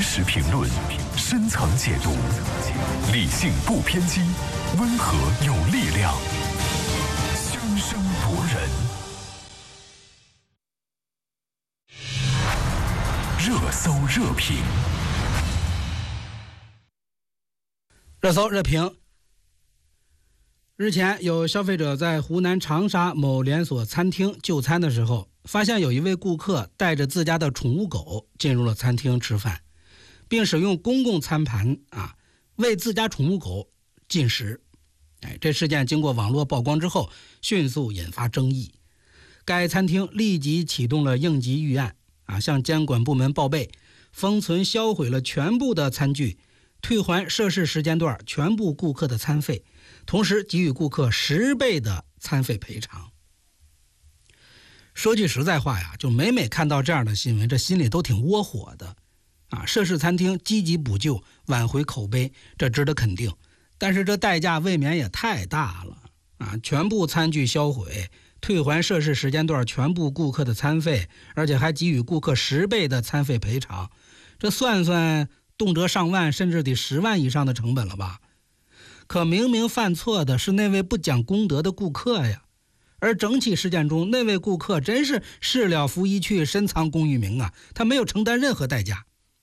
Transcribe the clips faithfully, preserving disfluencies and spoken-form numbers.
实评论，深层解读，理性不偏激，温和有力量，生生博人。热搜热评， 热搜热评。日前，有消费者在湖南长沙某连锁餐厅就餐的时候，发现有一位顾客带着自家的宠物狗进入了餐厅吃饭，并使用公共餐盘啊为自家宠物狗进食。哎，这事件经过网络曝光之后，迅速引发争议。该餐厅立即启动了应急预案啊，向监管部门报备，封存销毁了全部的餐具，退还涉事时间段全部顾客的餐费，同时给予顾客十倍的餐费赔偿。说句实在话呀，就每每看到这样的新闻，这心里都挺窝火的啊！涉事餐厅积极补救，挽回口碑，这值得肯定。但是这代价未免也太大了啊！全部餐具销毁，退还涉事时间段全部顾客的餐费，而且还给予顾客十倍的餐费赔偿，这算算动辄上万甚至得十万以上的成本了吧？可明明犯错的是那位不讲公德的顾客呀，而整起事件中那位顾客真是事了拂衣去，深藏功与名啊，他没有承担任何代价。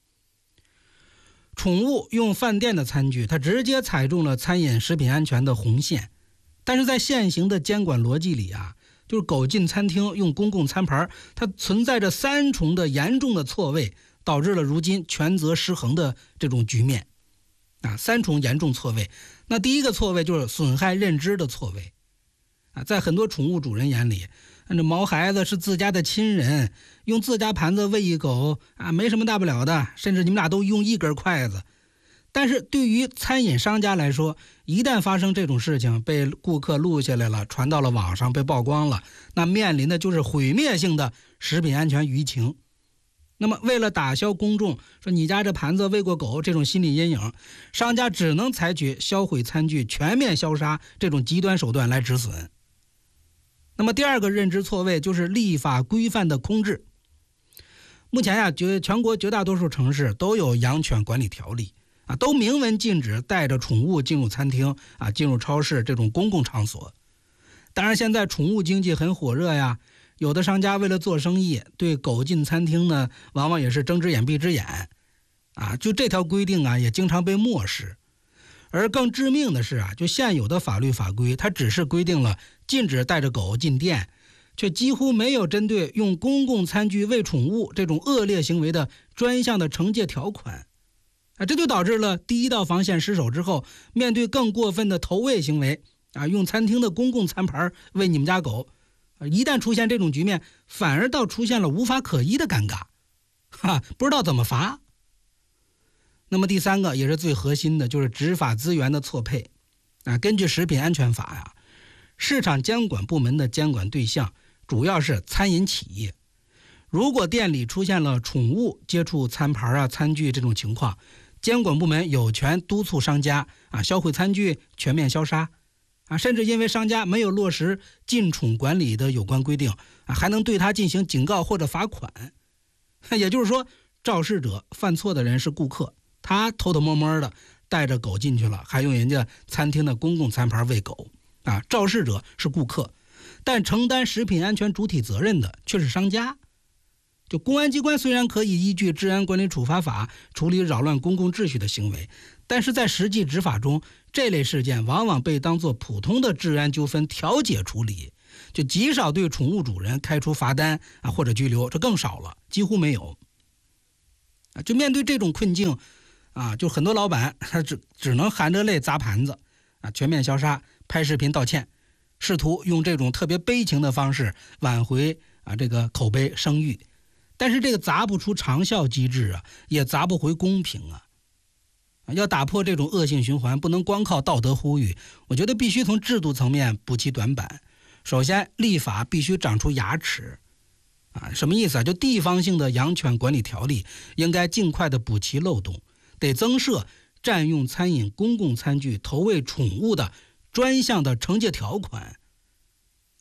宠物用饭店的餐具，它直接踩中了餐饮食品安全的红线，但是在现行的监管逻辑里啊，就是狗进餐厅用公共餐盘，它存在着三重的严重的错位，导致了如今权责失衡的这种局面啊。三重严重错位，那第一个错位就是损害认知的错位啊，在很多宠物主人眼里，这毛孩子是自家的亲人，用自家盘子喂一狗啊，没什么大不了的，甚至你们俩都用一根筷子。但是对于餐饮商家来说，一旦发生这种事情，被顾客录下来了，传到了网上，被曝光了，那面临的就是毁灭性的食品安全舆情。那么为了打消公众说你家这盘子喂过狗这种心理阴影，商家只能采取销毁餐具、全面消杀这种极端手段来止损。那么第二个认知错位就是立法规范的空置。目前呀、啊，全国绝大多数城市都有养犬管理条例啊，都明文禁止带着宠物进入餐厅啊、进入超市这种公共场所。当然，现在宠物经济很火热呀，有的商家为了做生意，对狗进餐厅呢，往往也是睁只眼闭只眼啊。就这条规定啊，也经常被漠视。而更致命的是啊，就现有的法律法规，它只是规定了禁止带着狗进店，却几乎没有针对用公共餐具喂宠物这种恶劣行为的专项的惩戒条款啊，这就导致了第一道防线失守之后，面对更过分的投喂行为啊，用餐厅的公共餐盘喂你们家狗啊，一旦出现这种局面，反而倒出现了无法可依的尴尬，哈，不知道怎么罚。那么第三个也是最核心的，就是执法资源的错配啊。根据食品安全法呀，市场监管部门的监管对象主要是餐饮企业。如果店里出现了宠物接触餐盘啊、餐具这种情况，监管部门有权督促商家啊销毁餐具、全面消杀啊，甚至因为商家没有落实禁宠管理的有关规定啊，还能对他进行警告或者罚款。也就是说，肇事者、犯错的人是顾客，他偷偷摸摸的带着狗进去了，还用人家餐厅的公共餐盘喂狗啊！肇事者是顾客，但承担食品安全主体责任的却是商家。就公安机关虽然可以依据治安管理处罚法处理扰乱公共秩序的行为，但是在实际执法中，这类事件往往被当作普通的治安纠纷调解处理，就极少对宠物主人开出罚单啊或者拘留，这更少了，几乎没有。啊，就面对这种困境啊，就很多老板他只只能含着泪砸盘子啊，全面消杀，拍视频道歉，试图用这种特别悲情的方式挽回啊这个口碑声誉。但是这个砸不出长效机制啊，也砸不回公平啊。要打破这种恶性循环，不能光靠道德呼吁，我觉得必须从制度层面补齐短板。首先，立法必须长出牙齿啊，什么意思啊？就地方性的养犬管理条例应该尽快的补齐漏洞，得增设占用餐饮公共餐具投喂宠物的专项的惩戒条款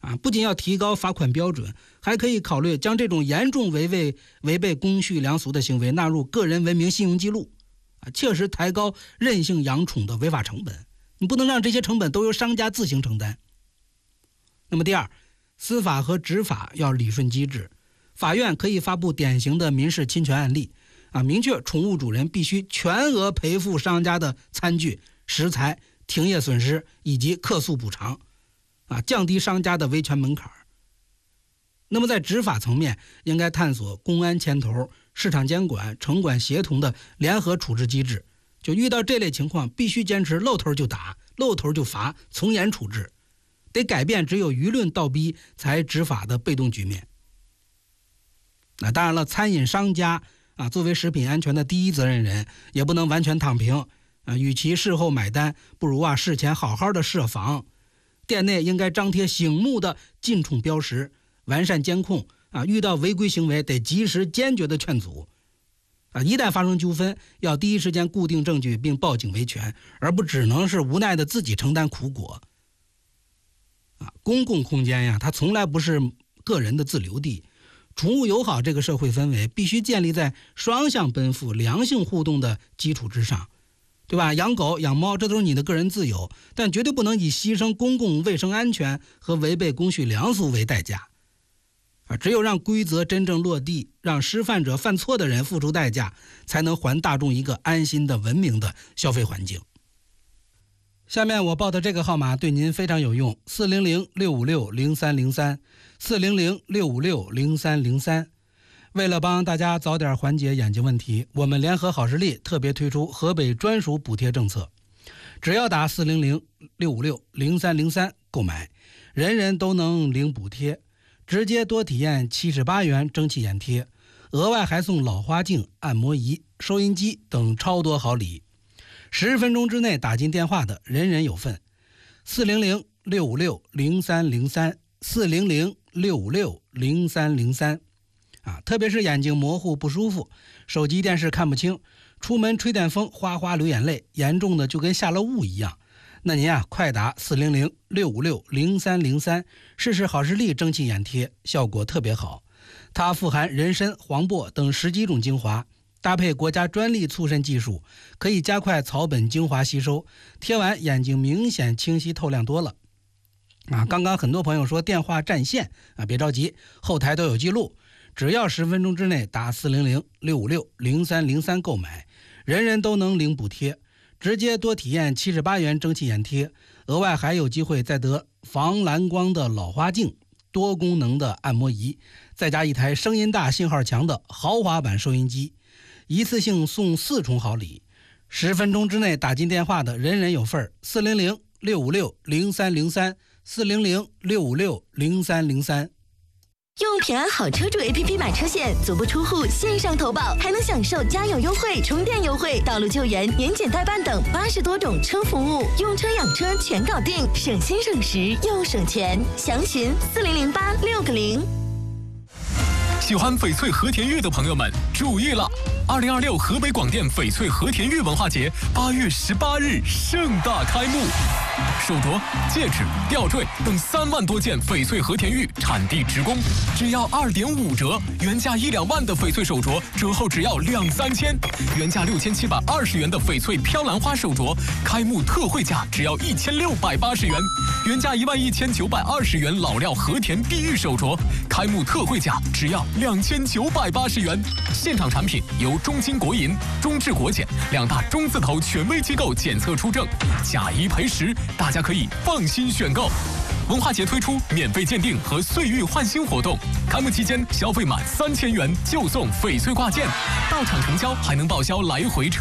啊，不仅要提高罚款标准，还可以考虑将这种严重违背违背公序良俗的行为纳入个人文明信用记录，啊，切实抬高任性养宠的违法成本。你不能让这些成本都由商家自行承担。那么第二，司法和执法要理顺机制，法院可以发布典型的民事侵权案例，啊，明确宠物主人必须全额赔付商家的餐具、食材、停业损失以及客诉补偿，啊，降低商家的维权门槛。那么在执法层面，应该探索公安牵头、市场监管、城管协同的联合处置机制。就遇到这类情况，必须坚持露头就打、露头就罚，从严处置，得改变只有舆论倒逼才执法的被动局面。那当然了，餐饮商家啊，作为食品安全的第一责任人，也不能完全躺平啊。与其事后买单，不如啊事前好好的设防。店内应该张贴醒目的禁宠标识，完善监控啊，遇到违规行为得及时坚决的劝阻。啊，一旦发生纠纷，要第一时间固定证据并报警维权，而不只能是无奈的自己承担苦果。啊，公共空间呀，它从来不是个人的自留地。宠物友好这个社会氛围必须建立在双向奔赴、良性互动的基础之上，对吧？养狗、养猫，这都是你的个人自由，但绝对不能以牺牲公共卫生安全和违背公序良俗为代价。啊，只有让规则真正落地，让施犯者犯错的人付出代价，才能还大众一个安心的文明的消费环境。下面我报的这个号码对您非常有用，四零零六五六零三零三，四零零六五六零三零三。为了帮大家早点缓解眼睛问题，我们联合好视力特别推出河北专属补贴政策，只要打四零零六五六零三零三购买，人人都能领补贴。直接多体验七十八元蒸汽眼贴，额外还送老花镜、按摩仪、收音机等超多好礼。十分钟之内打进电话的人人有份。四零零六五六零三零三，四零零六五六零三零三。啊，特别是眼睛模糊不舒服，手机电视看不清，出门吹电风哗哗流眼泪，严重的就跟下了雾一样。那您啊，快打四零零六五六零三零三，试试好视力蒸汽眼贴，效果特别好。它富含人参、黄柏等十几种精华，搭配国家专利促渗技术，可以加快草本精华吸收，贴完眼睛明显清晰透亮多了。啊，刚刚很多朋友说电话占线啊，别着急，后台都有记录，只要十分钟之内打四零零六五六零三零三购买，人人都能领补贴。直接多体验七十八元蒸汽眼贴，额外还有机会再得防蓝光的老花镜、多功能的按摩仪，再加一台声音大、信号强的豪华版收音机，一次性送四重好礼。十分钟之内打进电话的人人有份。四零零六五六零三零三，四零零六五六零三零三。 用平安好车主 A P P 买车险，足不出户线上投保，还能享受加油优惠、充电优惠、道路救援、年检代办等八十多种车服务，用车养车全搞定，省心省时又省钱。详询四零零八六个零。 喜欢翡翠和田玉的朋友们注意了！二零二六河北广电翡翠和田玉文化节八月十八日盛大开幕，手镯、戒指、吊坠等三万多件翡翠和田玉产地直供，只要二点五折，原价一两万的翡翠手镯折后只要两三千，原价六千七百二十元的翡翠飘兰花手镯开幕特惠价只要一千六百八十元，原价一万一千九百二十元老料和田碧玉手镯开幕特惠价只要两千九百八十元。现场产品由中金国银、中智国检两大中字头权威机构检测出证，假一赔十，大家可以放心选购。文化节推出免费鉴定和岁玉换新活动，开幕期间消费满三千元就送翡翠挂件，到场成交还能报销来回车。